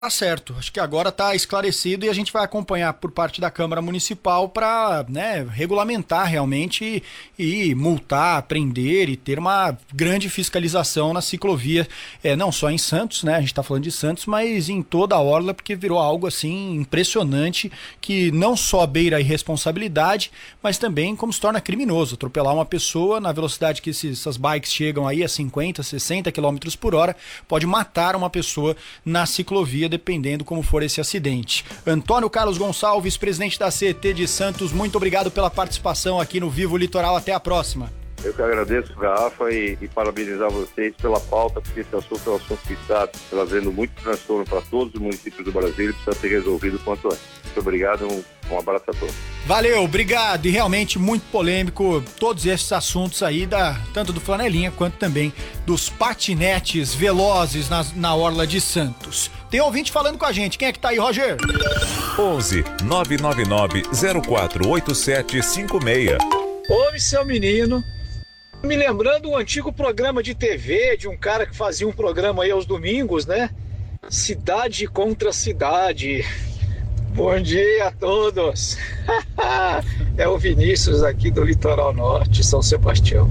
Tá certo, acho que agora está esclarecido e a gente vai acompanhar por parte da Câmara Municipal para, né, regulamentar realmente e multar, prender e ter uma grande fiscalização na ciclovia, não só em Santos, né, a gente está falando de Santos, mas em toda a orla, porque virou algo assim impressionante que não só beira a irresponsabilidade, mas também como se torna criminoso. Atropelar uma pessoa na velocidade que essas bikes chegam aí a 50, 60 quilômetros por hora pode matar uma pessoa na ciclovia, dependendo como for esse acidente. Antônio Carlos Gonçalves, presidente da CET de Santos, muito obrigado pela participação aqui no Vivo Litoral. Até a próxima. Eu que agradeço, Garrafa, e parabenizar vocês pela pauta, porque esse assunto é um assunto que está trazendo muito transtorno para todos os municípios do Brasil e precisa ser resolvido quanto antes. Muito obrigado, um abraço a todos. Valeu, obrigado, e realmente muito polêmico todos esses assuntos aí, tanto do Flanelinha quanto também dos patinetes velozes na orla de Santos. Tem ouvinte falando com a gente, quem é que tá aí, Roger? 11 999 048756. Ouve, seu menino. Me lembrando um antigo programa de TV, de um cara que fazia um programa aí aos domingos, né? Cidade contra Cidade. Bom dia a todos. É o Vinícius aqui do Litoral Norte, São Sebastião.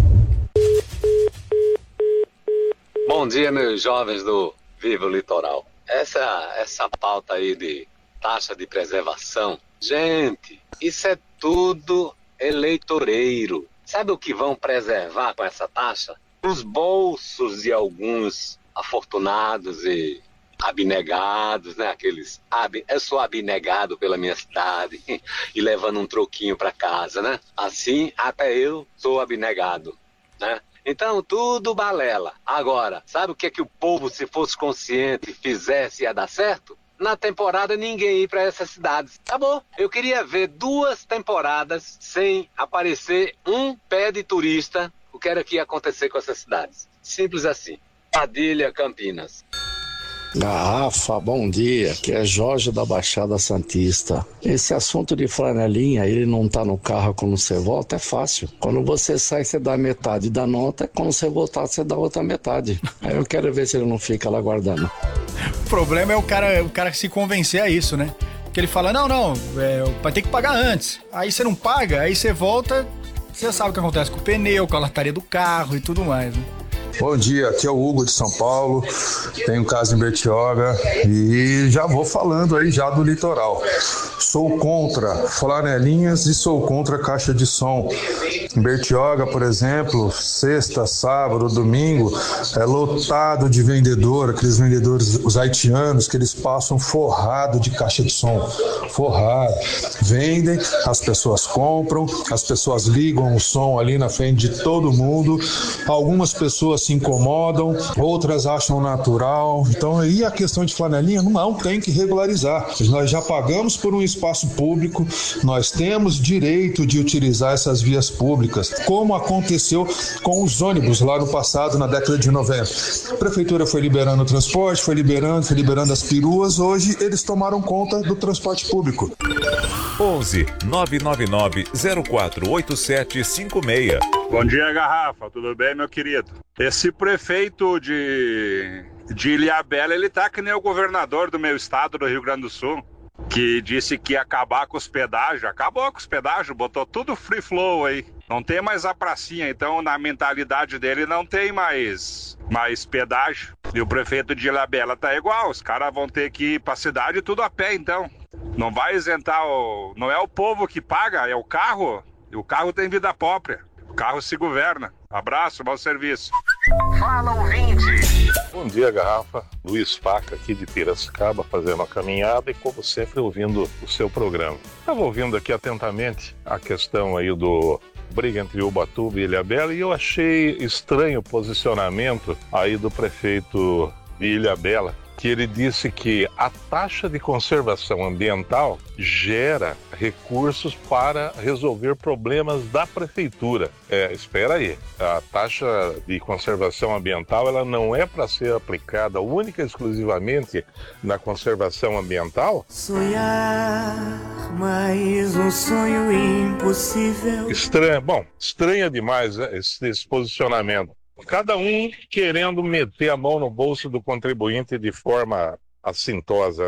Bom dia, meus jovens do Vivo Litoral. Essa pauta aí de taxa de preservação, gente, isso é tudo eleitoreiro. Sabe o que vão preservar com essa taxa? Os bolsos de alguns afortunados e abnegados, né? Eu sou abnegado pela minha cidade e levando um troquinho para casa, né? Assim, até eu sou abnegado, né? Então, tudo balela. Agora, sabe o que o povo, se fosse consciente, fizesse, ia dar certo? Na temporada, ninguém ir para essas cidades. Acabou. Eu queria ver 2 temporadas sem aparecer um pé de turista. O que era que ia acontecer com essas cidades? Simples assim. Padilha, Campinas. Garrafa, bom dia, aqui é Jorge da Baixada Santista. Esse assunto de flanelinha, ele não tá no carro quando você volta, é fácil. Quando você sai, você dá metade da nota, quando você voltar, você dá outra metade. Aí eu quero ver se ele não fica lá guardando. O problema é o cara se convencer a isso, né? Porque ele fala, não, vai ter que pagar antes. Aí você não paga, aí você volta, você sabe o que acontece com o pneu, com a lataria do carro e tudo mais, né? Bom dia, aqui é o Hugo de São Paulo, tenho casa em Bertioga e já vou falando aí já do litoral. Sou contra flanelinhas e sou contra caixa de som. Em Bertioga, por exemplo, sexta, sábado, domingo, é lotado de vendedor, aqueles vendedores, os haitianos, que eles passam forrado de caixa de som, forrado. Vendem, as pessoas compram, as pessoas ligam o som ali na frente de todo mundo, algumas pessoas se incomodam, outras acham natural. Então aí a questão de flanelinha não tem que regularizar. Nós já pagamos por um espaço público, nós temos direito de utilizar essas vias públicas, como aconteceu com os ônibus lá no passado, na década de 90. A prefeitura foi liberando o transporte, foi liberando as peruas, hoje eles tomaram conta do transporte público. 11 999 048756. Bom dia, Garrafa. Tudo bem, meu querido? Esse prefeito de Ilhabela, ele tá que nem o governador do meu estado, do Rio Grande do Sul, que disse que ia acabar com os pedágios. Acabou com os pedágios, botou tudo free flow aí. Não tem mais a pracinha, então na mentalidade dele não tem mais pedágio. E o prefeito de Ilhabela tá igual, os caras vão ter que ir pra cidade tudo a pé, então. Não vai isentar não é o povo que paga, é o carro. E o carro tem vida própria. O carro se governa. Abraço, bom serviço. Fala, ouvinte. Bom dia, Garrafa. Luiz Faca, aqui de Piracicaba, fazendo uma caminhada e, como sempre, ouvindo o seu programa. Estava ouvindo aqui atentamente a questão aí do briga entre Ubatuba e Ilhabela e eu achei estranho o posicionamento aí do prefeito de Ilhabela, que ele disse que a taxa de conservação ambiental gera recursos para resolver problemas da prefeitura. Espera aí, a taxa de conservação ambiental ela não é para ser aplicada única e exclusivamente na conservação ambiental? Sonhar, mas um sonho impossível. Estranha demais esse posicionamento. Cada um querendo meter a mão no bolso do contribuinte de forma assintosa.